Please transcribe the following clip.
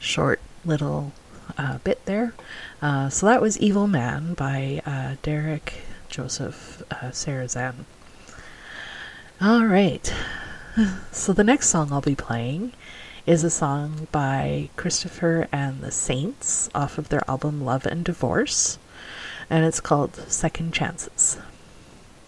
short little bit there. So that was Evil Man by Derek Joseph Sarazan. All right. So the next song I'll be playing is a song by Christopher and the Saints off of their album Love and Divorce, and it's called Second Chances.